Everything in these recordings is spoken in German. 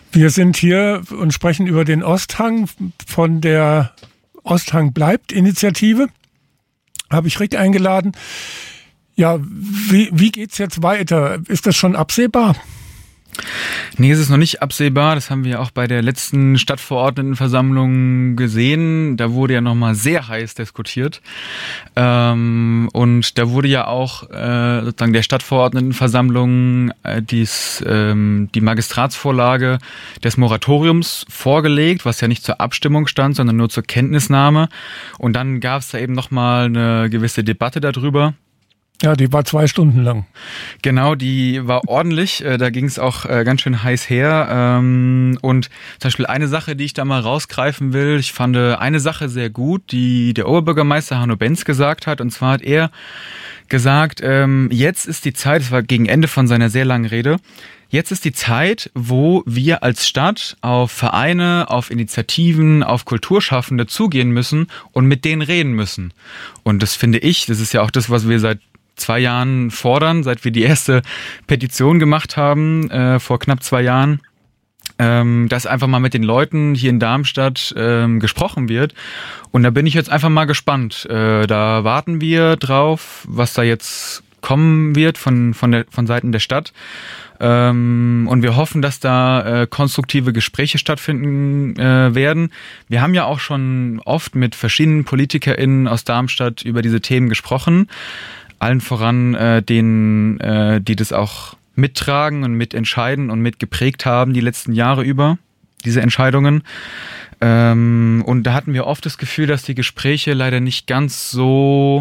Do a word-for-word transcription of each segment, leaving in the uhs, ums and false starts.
Wir sind hier und sprechen über den Osthang von der Osthang bleibt Initiative. Habe ich Rick eingeladen. Ja, wie, wie geht's jetzt weiter? Ist das schon absehbar? Nee, es ist noch nicht absehbar. Das haben wir auch bei der letzten Stadtverordnetenversammlung gesehen. Da wurde ja nochmal sehr heiß diskutiert. Ähm, und da wurde ja auch äh, sozusagen der Stadtverordnetenversammlung äh, dies, ähm, die Magistratsvorlage des Moratoriums vorgelegt, was ja nicht zur Abstimmung stand, sondern nur zur Kenntnisnahme. Und dann gab es da eben nochmal eine gewisse Debatte darüber. Ja, die war zwei Stunden lang. Genau, die war ordentlich. Da ging es auch ganz schön heiß her. Und zum Beispiel eine Sache, die ich da mal rausgreifen will, ich fand eine Sache sehr gut, die der Oberbürgermeister Hanno Benz gesagt hat. Und zwar hat er gesagt, jetzt ist die Zeit, das war gegen Ende von seiner sehr langen Rede, jetzt ist die Zeit, wo wir als Stadt auf Vereine, auf Initiativen, auf Kulturschaffende zugehen müssen und mit denen reden müssen. Und das finde ich, das ist ja auch das, was wir seit zwei Jahren fordern, seit wir die erste Petition gemacht haben, äh, vor knapp zwei Jahren, ähm, dass einfach mal mit den Leuten hier in Darmstadt ähm, gesprochen wird. Und da bin ich jetzt einfach mal gespannt. Äh, da warten wir drauf, was da jetzt kommen wird von, von, der, von Seiten der Stadt. Ähm, und wir hoffen, dass da äh, konstruktive Gespräche stattfinden äh, werden. Wir haben ja auch schon oft mit verschiedenen PolitikerInnen aus Darmstadt über diese Themen gesprochen. Allen voran äh, denen, äh, die das auch mittragen und mitentscheiden und mitgeprägt haben die letzten Jahre über, diese Entscheidungen. Ähm, und da hatten wir oft das Gefühl, dass die Gespräche leider nicht ganz so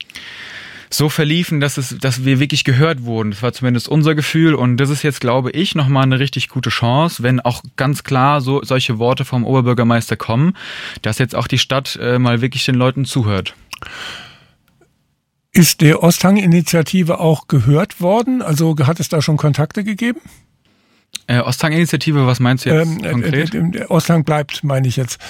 so verliefen, dass es, dass wir wirklich gehört wurden. Das war zumindest unser Gefühl und das ist jetzt, glaube ich, nochmal eine richtig gute Chance, wenn auch ganz klar so solche Worte vom Oberbürgermeister kommen, dass jetzt auch die Stadt äh, mal wirklich den Leuten zuhört. Ist der Osthang-Initiative auch gehört worden? Also hat es da schon Kontakte gegeben? Äh, Osthang-Initiative, was meinst du jetzt ähm, konkret? Äh, der Osthang bleibt, meine ich jetzt.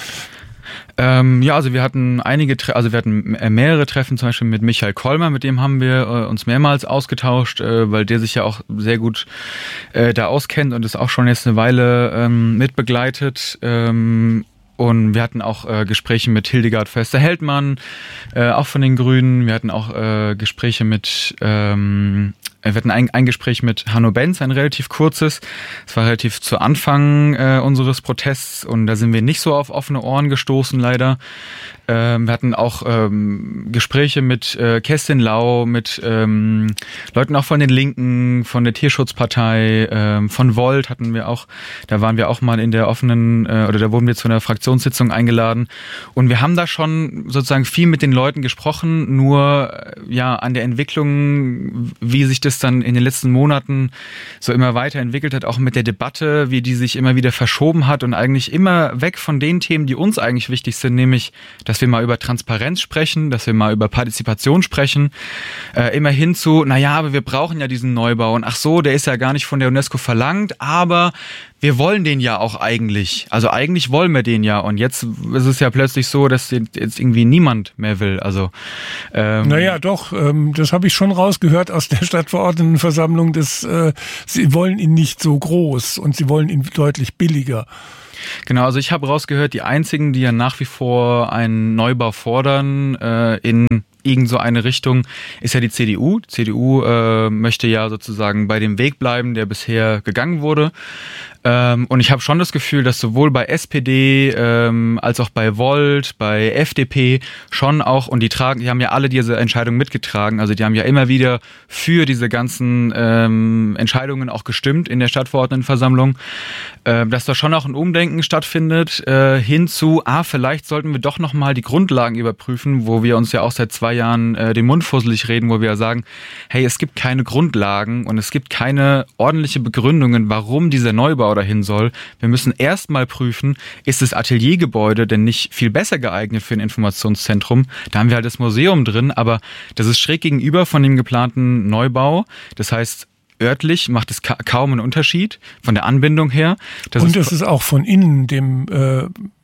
Ähm, ja, also wir hatten einige, also wir hatten mehrere Treffen, zum Beispiel mit Michael Kollmer, mit dem haben wir äh, uns mehrmals ausgetauscht, äh, weil der sich ja auch sehr gut äh, da auskennt und ist auch schon jetzt eine Weile ähm, mitbegleitet. Ähm, Und wir hatten auch äh, Gespräche mit Hildegard Förster-Heldmann, äh, auch von den Grünen. Wir hatten auch äh, Gespräche mit, ähm, wir hatten ein, ein Gespräch mit Hanno Benz, ein relativ kurzes. Es war relativ zu Anfang äh, unseres Protests und da sind wir nicht so auf offene Ohren gestoßen, leider. Ähm, wir hatten auch ähm, Gespräche mit äh, Kerstin Lau, mit ähm, Leuten auch von den Linken, von der Tierschutzpartei, ähm, von Volt hatten wir auch, da waren wir auch mal in der offenen, äh, oder da wurden wir zu einer Fraktionssitzung eingeladen und wir haben da schon sozusagen viel mit den Leuten gesprochen, nur ja an der Entwicklung, wie sich das dann in den letzten Monaten so immer weiterentwickelt hat, auch mit der Debatte, wie die sich immer wieder verschoben hat und eigentlich immer weg von den Themen, die uns eigentlich wichtig sind, nämlich dass wir mal über Transparenz sprechen, dass wir mal über Partizipation sprechen, äh, immer hin zu, naja, aber wir brauchen ja diesen Neubau und ach so, der ist ja gar nicht von der UNESCO verlangt, aber wir wollen den ja auch eigentlich. Also eigentlich wollen wir den ja und jetzt ist es ja plötzlich so, dass den jetzt irgendwie niemand mehr will. Also ähm Naja, doch, ähm, das habe ich schon rausgehört aus der Stadtverordnetenversammlung, dass äh, sie wollen ihn nicht so groß und sie wollen ihn deutlich billiger. Genau, also ich habe rausgehört, die einzigen, die ja nach wie vor einen Neubau fordern äh, in irgend so eine Richtung, ist ja die C D U. Die C D U äh, möchte ja sozusagen bei dem Weg bleiben, der bisher gegangen wurde. Ähm, und ich habe schon das Gefühl, dass sowohl bei S P D ähm, als auch bei Volt, bei F D P schon auch, und die tragen, die haben ja alle diese Entscheidung mitgetragen, also die haben ja immer wieder für diese ganzen ähm, Entscheidungen auch gestimmt in der Stadtverordnetenversammlung, äh, dass da schon auch ein Umdenken stattfindet, äh, hin zu, ah, vielleicht sollten wir doch nochmal die Grundlagen überprüfen, wo wir uns ja auch seit zwei Jahren äh, den Mund fusselig reden, wo wir ja sagen, hey, es gibt keine Grundlagen und es gibt keine ordentliche Begründungen, warum dieser Neubau dahin soll. Wir müssen erstmal prüfen, ist das Ateliergebäude denn nicht viel besser geeignet für ein Informationszentrum? Da haben wir halt das Museum drin, aber das ist schräg gegenüber von dem geplanten Neubau. Das heißt, örtlich macht es ka- kaum einen Unterschied von der Anbindung her. Das Und ist es ist auch von innen dem, äh,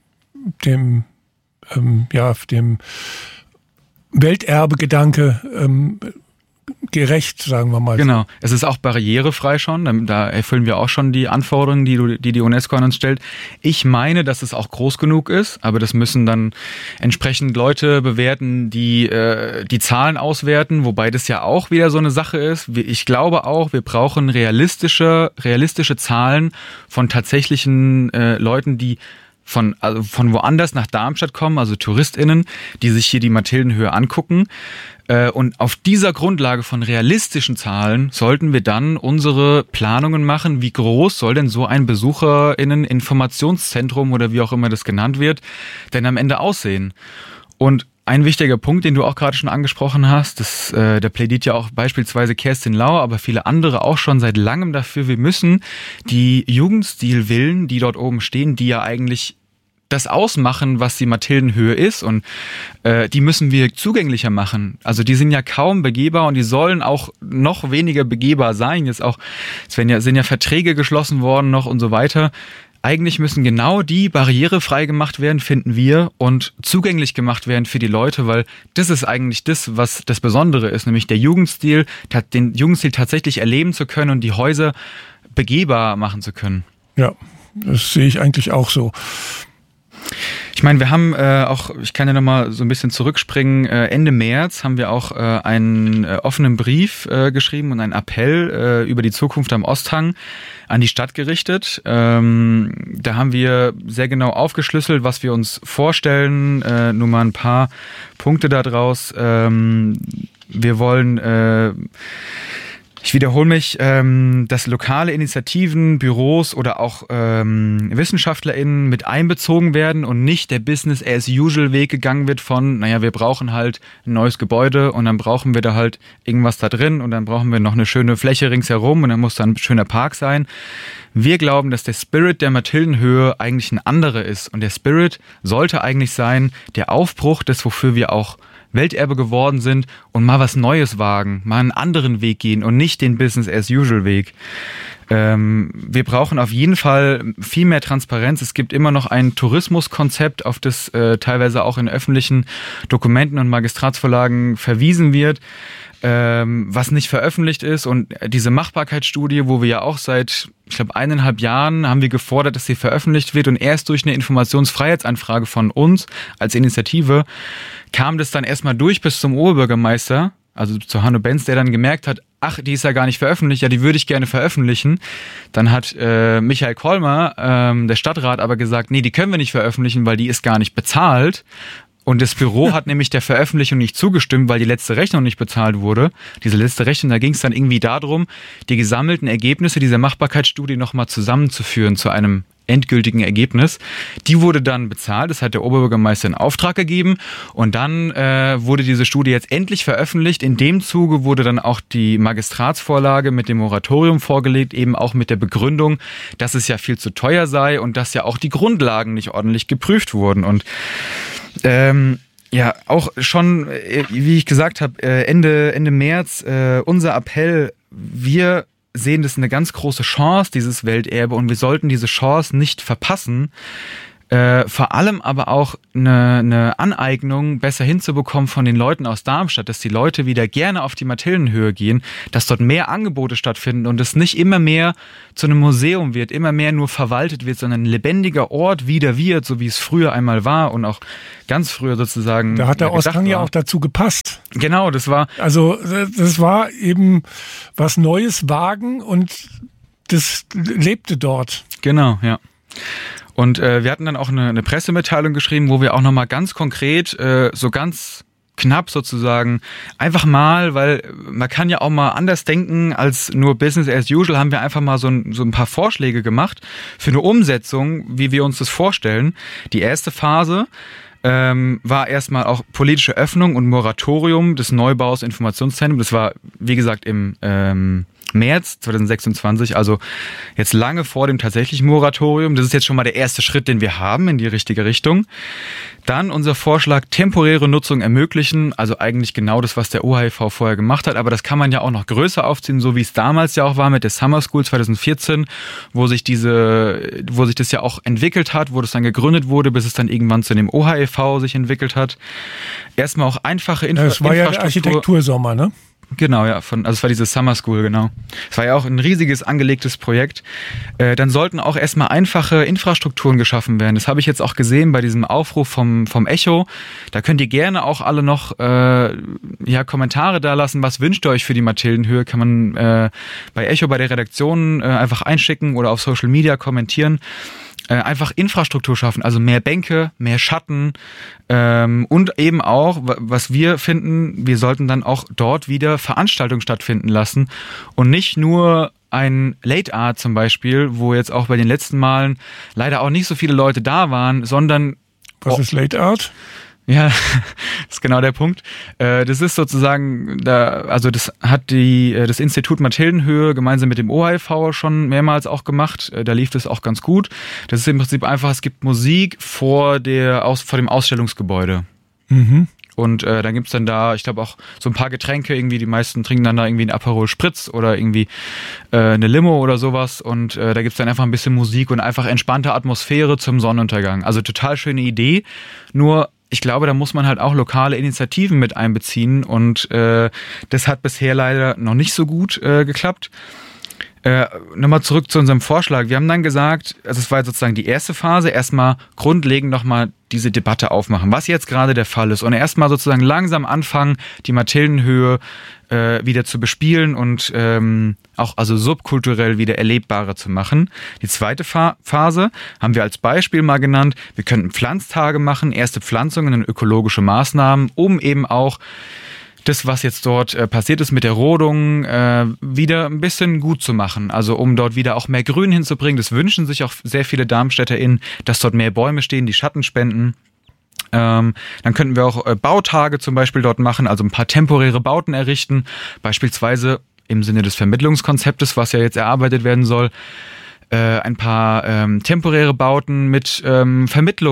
dem, ähm, ja, dem Welterbegedanke ähm, gerecht, sagen wir mal. Genau. Es ist auch barrierefrei schon. Da erfüllen wir auch schon die Anforderungen, die du, die, die UNESCO an uns stellt. Ich meine, dass es auch groß genug ist, aber das müssen dann entsprechend Leute bewerten, die äh, die Zahlen auswerten, wobei das ja auch wieder so eine Sache ist. Ich glaube auch, wir brauchen realistische, realistische Zahlen von tatsächlichen äh, Leuten, die von, also von woanders nach Darmstadt kommen, also TouristInnen, die sich hier die Mathildenhöhe angucken. Und auf dieser Grundlage von realistischen Zahlen sollten wir dann unsere Planungen machen. Wie groß soll denn so ein BesucherInnen-Informationszentrum oder wie auch immer das genannt wird, denn am Ende aussehen? Und ein wichtiger Punkt, den du auch gerade schon angesprochen hast, das, äh, da plädiert ja auch beispielsweise Kerstin Lauer, aber viele andere auch schon seit langem dafür, wir müssen die Jugendstilvillen, die dort oben stehen, die ja eigentlich das ausmachen, was die Mathildenhöhe ist, und äh, die müssen wir zugänglicher machen. Also die sind ja kaum begehbar und die sollen auch noch weniger begehbar sein. Jetzt auch, es werden ja, sind ja Verträge geschlossen worden noch und so weiter. Eigentlich müssen genau die barrierefrei gemacht werden, finden wir, und zugänglich gemacht werden für die Leute, weil das ist eigentlich das, was das Besondere ist, nämlich der Jugendstil, den Jugendstil tatsächlich erleben zu können und die Häuser begehbar machen zu können. Ja, das sehe ich eigentlich auch so. Ich meine, wir haben äh, auch, ich kann ja nochmal so ein bisschen zurückspringen, äh, Ende März haben wir auch äh, einen äh, offenen Brief äh, geschrieben und einen Appell äh, über die Zukunft am Osthang an die Stadt gerichtet. Ähm, da haben wir sehr genau aufgeschlüsselt, was wir uns vorstellen, äh, nur mal ein paar Punkte daraus. Ähm, wir wollen... Äh, Ich wiederhole mich, ähm, dass lokale Initiativen, Büros oder auch ähm, WissenschaftlerInnen mit einbezogen werden und nicht der Business-as-usual-Weg gegangen wird von, naja, wir brauchen halt ein neues Gebäude und dann brauchen wir da halt irgendwas da drin und dann brauchen wir noch eine schöne Fläche ringsherum und dann muss da ein schöner Park sein. Wir glauben, dass der Spirit der Mathildenhöhe eigentlich ein anderer ist, und der Spirit sollte eigentlich sein, der Aufbruch des, wofür wir auch Welterbe geworden sind, und mal was Neues wagen, mal einen anderen Weg gehen und nicht den Business-as-usual-Weg. Ähm, wir brauchen auf jeden Fall viel mehr Transparenz. Es gibt immer noch ein Tourismuskonzept, auf das äh, teilweise auch in öffentlichen Dokumenten und Magistratsvorlagen verwiesen wird, ähm, was nicht veröffentlicht ist. Und diese Machbarkeitsstudie, wo wir ja auch seit, ich glaube, eineinhalb Jahren haben wir gefordert, dass sie veröffentlicht wird, und erst durch eine Informationsfreiheitsanfrage von uns als Initiative kam das dann erstmal durch bis zum Oberbürgermeister, also zu Hanno Benz, der dann gemerkt hat, ach, die ist ja gar nicht veröffentlicht, ja, die würde ich gerne veröffentlichen. Dann hat äh, Michael Kolmer, ähm, der Stadtrat, aber gesagt, nee, die können wir nicht veröffentlichen, weil die ist gar nicht bezahlt. Und das Büro hat nämlich der Veröffentlichung nicht zugestimmt, weil die letzte Rechnung nicht bezahlt wurde. Diese letzte Rechnung, da ging es dann irgendwie darum, die gesammelten Ergebnisse dieser Machbarkeitsstudie nochmal zusammenzuführen zu einem endgültigen Ergebnis. Die wurde dann bezahlt, das hat der Oberbürgermeister in Auftrag gegeben, und dann äh, wurde diese Studie jetzt endlich veröffentlicht. In dem Zuge wurde dann auch die Magistratsvorlage mit dem Moratorium vorgelegt, eben auch mit der Begründung, dass es ja viel zu teuer sei und dass ja auch die Grundlagen nicht ordentlich geprüft wurden. Und ähm, ja, auch schon, wie ich gesagt habe, Ende, Ende März, äh, unser Appell, wir sehen das eine ganz große Chance, dieses Welterbe, und wir sollten diese Chance nicht verpassen. Äh, vor allem aber auch eine, eine Aneignung besser hinzubekommen von den Leuten aus Darmstadt, dass die Leute wieder gerne auf die Mathildenhöhe gehen, dass dort mehr Angebote stattfinden und es nicht immer mehr zu einem Museum wird, immer mehr nur verwaltet wird, sondern ein lebendiger Ort wieder wird, so wie es früher einmal war und auch ganz früher sozusagen. Da hat der Osthang ja auch dazu gepasst. Genau, das war... Also das war eben was Neues wagen, und das lebte dort. Genau, ja. Und äh, wir hatten dann auch eine, eine Pressemitteilung geschrieben, wo wir auch nochmal ganz konkret, äh, so ganz knapp sozusagen, einfach mal, weil man kann ja auch mal anders denken als nur Business as usual, haben wir einfach mal so ein, so ein paar Vorschläge gemacht für eine Umsetzung, wie wir uns das vorstellen. Die erste Phase ähm, war erstmal auch politische Öffnung und Moratorium des Neubaus Informationszentrums. Das war, wie gesagt, im ähm, März zwanzig sechsundzwanzig, also jetzt lange vor dem tatsächlichen Moratorium. Das ist jetzt schon mal der erste Schritt, den wir haben in die richtige Richtung. Dann unser Vorschlag, temporäre Nutzung ermöglichen, also eigentlich genau das, was der O H I V vorher gemacht hat, aber das kann man ja auch noch größer aufziehen, so wie es damals ja auch war mit der Summer School zwanzig vierzehn, wo sich diese, wo sich das ja auch entwickelt hat, wo das dann gegründet wurde, bis es dann irgendwann zu dem O H I V sich entwickelt hat. Erstmal auch einfache Infra- das war Infrastruktur. Ja der Architektursommer, ne? Genau, ja, von, also es war diese Summer School, genau. Es war ja auch ein riesiges angelegtes Projekt. Äh, dann sollten auch erstmal einfache Infrastrukturen geschaffen werden. Das habe ich jetzt auch gesehen bei diesem Aufruf vom, vom Echo. Da könnt ihr gerne auch alle noch äh, ja, Kommentare da lassen. Was wünscht ihr euch für die Mathildenhöhe? Kann man äh, bei Echo, bei der Redaktion äh, einfach einschicken oder auf Social Media kommentieren. Äh, einfach Infrastruktur schaffen, also mehr Bänke, mehr Schatten ähm, und eben auch, was wir finden, wir sollten dann auch dort wieder Veranstaltungen stattfinden lassen und nicht nur ein Late Art zum Beispiel, wo jetzt auch bei den letzten Malen leider auch nicht so viele Leute da waren, sondern... Was ist Late Art? Ja, das ist genau der Punkt. Das ist sozusagen, da, also das hat die, das Institut Mathildenhöhe gemeinsam mit dem O H V schon mehrmals auch gemacht. Da lief das auch ganz gut. Das ist im Prinzip einfach, es gibt Musik vor der, aus, vor dem Ausstellungsgebäude. Mhm. Und äh, dann gibt's dann da, ich glaube auch so ein paar Getränke, irgendwie die meisten trinken dann da irgendwie einen Aperol Spritz oder irgendwie äh, eine Limo oder sowas und äh, da gibt's dann einfach ein bisschen Musik und einfach entspannte Atmosphäre zum Sonnenuntergang. Also total schöne Idee, nur ich glaube, da muss man halt auch lokale Initiativen mit einbeziehen und äh, das hat bisher leider noch nicht so gut äh, geklappt. Äh, nochmal zurück zu unserem Vorschlag. Wir haben dann gesagt, also es war sozusagen die erste Phase, erstmal grundlegend nochmal diese Debatte aufmachen, was jetzt gerade der Fall ist und erstmal sozusagen langsam anfangen, die Mathildenhöhe äh, wieder zu bespielen und ähm, auch also subkulturell wieder erlebbarer zu machen. Die zweite Fa- Phase haben wir als Beispiel mal genannt, wir könnten Pflanztage machen, erste Pflanzungen und ökologische Maßnahmen, um eben auch das, was jetzt dort äh, passiert ist mit der Rodung, äh, wieder ein bisschen gut zu machen. Also um dort wieder auch mehr Grün hinzubringen. Das wünschen sich auch sehr viele DarmstädterInnen, dass dort mehr Bäume stehen, die Schatten spenden. Ähm, dann könnten wir auch äh, Bautage zum Beispiel dort machen, also ein paar temporäre Bauten errichten. Beispielsweise im Sinne des Vermittlungskonzeptes, was ja jetzt erarbeitet werden soll, äh, ein paar ähm, temporäre Bauten mit ähm,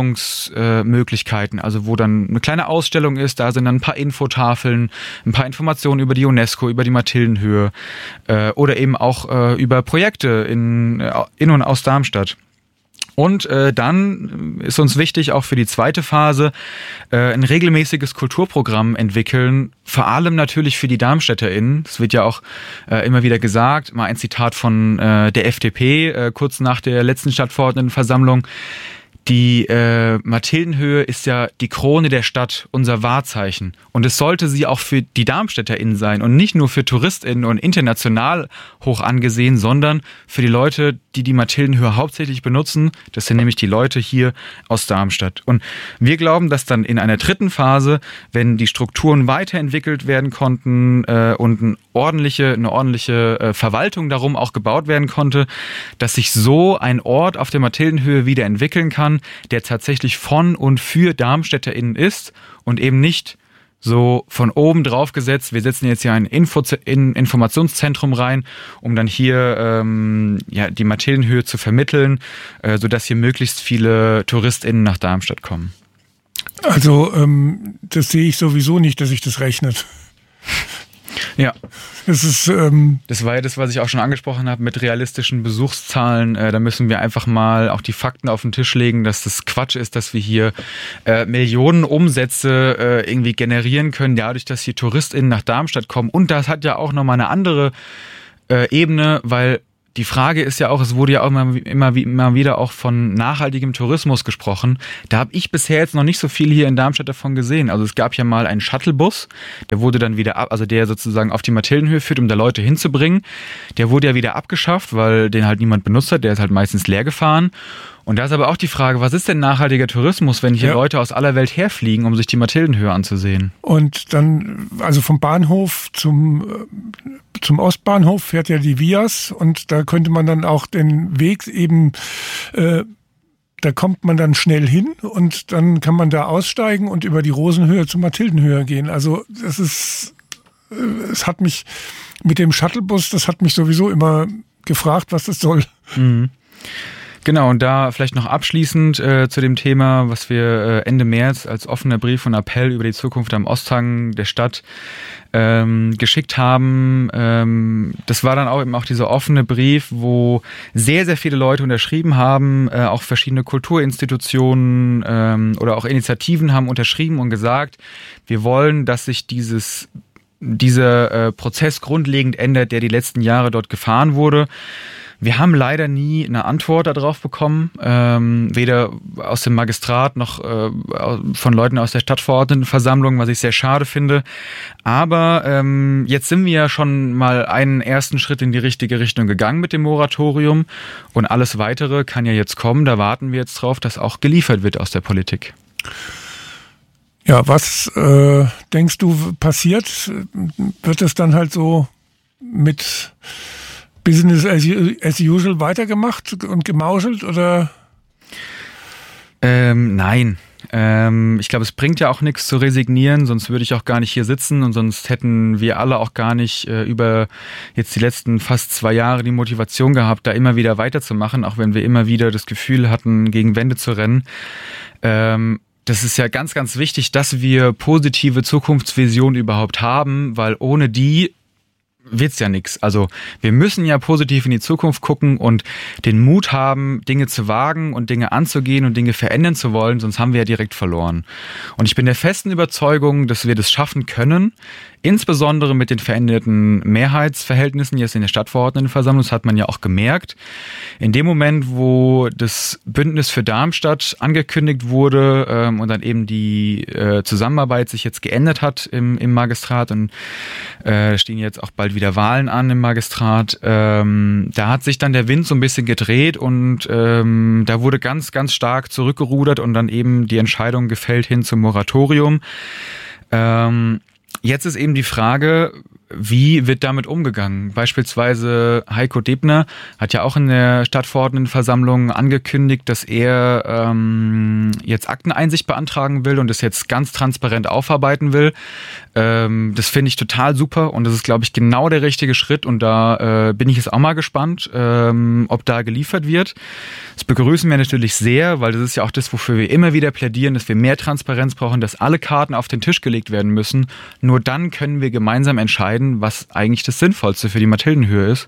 Vermittlungsmöglichkeiten, äh, also wo dann eine kleine Ausstellung ist, da sind dann ein paar Infotafeln, ein paar Informationen über die UNESCO, über die Mathildenhöhe äh, oder eben auch äh, über Projekte in, in und aus Darmstadt. Und äh, dann ist uns wichtig, auch für die zweite Phase, äh, ein regelmäßiges Kulturprogramm entwickeln, vor allem natürlich für die DarmstädterInnen. Es wird ja auch äh, immer wieder gesagt, mal ein Zitat von äh, der F D P, äh, kurz nach der letzten Stadtverordnetenversammlung. Die äh, Mathildenhöhe ist ja die Krone der Stadt, unser Wahrzeichen. Und es sollte sie auch für die DarmstädterInnen sein und nicht nur für TouristInnen und international hoch angesehen, sondern für die Leute, die die Mathildenhöhe hauptsächlich benutzen. Das sind nämlich die Leute hier aus Darmstadt. Und wir glauben, dass dann in einer dritten Phase, wenn die Strukturen weiterentwickelt werden konnten äh, und eine ordentliche, eine ordentliche äh, Verwaltung darum auch gebaut werden konnte, dass sich so ein Ort auf der Mathildenhöhe wieder entwickeln kann, der tatsächlich von und für DarmstädterInnen ist und eben nicht so von oben drauf gesetzt, wir setzen jetzt hier ein Info- in Informationszentrum rein, um dann hier ähm, ja, die Mathildenhöhe zu vermitteln, äh, sodass hier möglichst viele TouristInnen nach Darmstadt kommen. Also ähm, das sehe ich sowieso nicht, dass sich das rechnet. Ja. Es ist, ähm das war ja das, was ich auch schon angesprochen habe mit realistischen Besuchszahlen. Äh, da müssen wir einfach mal auch die Fakten auf den Tisch legen, dass das Quatsch ist, dass wir hier äh, Millionen Umsätze äh, irgendwie generieren können, dadurch, dass hier TouristInnen nach Darmstadt kommen. Und das hat ja auch nochmal eine andere äh, Ebene, weil die Frage ist ja auch, es wurde ja auch immer, immer, immer wieder auch von nachhaltigem Tourismus gesprochen. Da habe ich bisher jetzt noch nicht so viel hier in Darmstadt davon gesehen. Also es gab ja mal einen Shuttlebus, der wurde dann wieder ab, also der sozusagen auf die Mathildenhöhe führt, um da Leute hinzubringen. Der wurde ja wieder abgeschafft, weil den halt niemand benutzt hat. Der ist halt meistens leer gefahren. Und da ist aber auch die Frage, was ist denn nachhaltiger Tourismus, wenn hier ja. Leute aus aller Welt herfliegen, um sich die Mathildenhöhe anzusehen? Und dann, also vom Bahnhof zum, zum Ostbahnhof fährt ja die Vias und da könnte man dann auch den Weg eben, äh, da kommt man dann schnell hin und dann kann man da aussteigen und über die Rosenhöhe zur Mathildenhöhe gehen. Also das ist, es hat mich mit dem Shuttlebus, das hat mich sowieso immer gefragt, was das soll. Mhm. Genau, und da vielleicht noch abschließend äh, zu dem Thema, was wir äh, Ende März als offener Brief und Appell über die Zukunft am Osthang der Stadt ähm, geschickt haben. Ähm, das war dann auch eben auch dieser offene Brief, wo sehr, sehr viele Leute unterschrieben haben, äh, auch verschiedene Kulturinstitutionen ähm, oder auch Initiativen haben unterschrieben und gesagt, wir wollen, dass sich dieses dieser äh, Prozess grundlegend ändert, der die letzten Jahre dort gefahren wurde. Wir haben leider nie eine Antwort darauf bekommen, ähm, weder aus dem Magistrat noch äh, von Leuten aus der Stadtverordnetenversammlung, was ich sehr schade finde. Aber ähm, jetzt sind wir ja schon mal einen ersten Schritt in die richtige Richtung gegangen mit dem Moratorium und alles Weitere kann ja jetzt kommen. Da warten wir jetzt drauf, dass auch geliefert wird aus der Politik. Ja, was äh, denkst du passiert? Wird es dann halt so mit Business as, as usual weitergemacht und gemauschelt oder? Ähm, nein. Ähm, ich glaube, es bringt ja auch nichts zu resignieren, sonst würde ich auch gar nicht hier sitzen und sonst hätten wir alle auch gar nicht äh, über jetzt die letzten fast zwei Jahre die Motivation gehabt, da immer wieder weiterzumachen, auch wenn wir immer wieder das Gefühl hatten, gegen Wände zu rennen. Ähm, Das ist ja ganz, ganz wichtig, dass wir positive Zukunftsvisionen überhaupt haben, weil ohne die wird's ja nix. Also wir müssen ja positiv in die Zukunft gucken und den Mut haben, Dinge zu wagen und Dinge anzugehen und Dinge verändern zu wollen, sonst haben wir ja direkt verloren. Und ich bin der festen Überzeugung, dass wir das schaffen können, insbesondere mit den veränderten Mehrheitsverhältnissen jetzt in der Stadtverordnetenversammlung. Das hat man ja auch gemerkt. In dem Moment, wo das Bündnis für Darmstadt angekündigt wurde ähm, und dann eben die äh, Zusammenarbeit sich jetzt geändert hat im, im Magistrat und äh, stehen jetzt auch bald wieder Wahlen an im Magistrat, ähm, da hat sich dann der Wind so ein bisschen gedreht und ähm, da wurde ganz, ganz stark zurückgerudert und dann eben die Entscheidung gefällt hin zum Moratorium. Ähm, Jetzt ist eben die Frage, wie wird damit umgegangen? Beispielsweise Heiko Debner hat ja auch in der Stadtverordnetenversammlung angekündigt, dass er ähm, jetzt Akteneinsicht beantragen will und das jetzt ganz transparent aufarbeiten will. Ähm, das finde ich total super und das ist, glaube ich, genau der richtige Schritt und da äh, bin ich jetzt auch mal gespannt, ähm, ob da geliefert wird. Das begrüßen wir natürlich sehr, weil das ist ja auch das, wofür wir immer wieder plädieren, dass wir mehr Transparenz brauchen, dass alle Karten auf den Tisch gelegt werden müssen. Nur dann können wir gemeinsam entscheiden, was eigentlich das Sinnvollste für die Mathildenhöhe ist.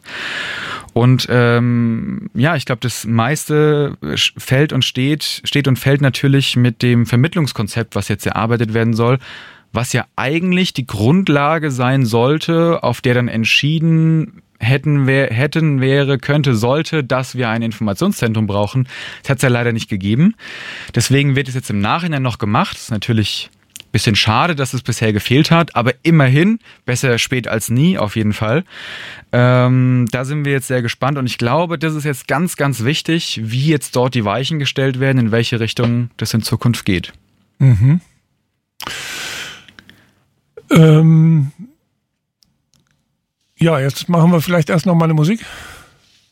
Und ähm, ja, ich glaube, das meiste fällt und steht, steht und fällt natürlich mit dem Vermittlungskonzept, was jetzt erarbeitet werden soll, was ja eigentlich die Grundlage sein sollte, auf der dann entschieden hätten, wär, hätten wäre, könnte, sollte, dass wir ein Informationszentrum brauchen. Das hat es ja leider nicht gegeben. Deswegen wird es jetzt im Nachhinein noch gemacht. Das ist natürlich ein bisschen schade, dass es bisher gefehlt hat, aber immerhin, besser spät als nie, auf jeden Fall. Ähm, da sind wir jetzt sehr gespannt und ich glaube, das ist jetzt ganz, ganz wichtig, wie jetzt dort die Weichen gestellt werden, in welche Richtung das in Zukunft geht. Mhm. Ähm Ja, jetzt machen wir vielleicht erst noch mal eine Musik.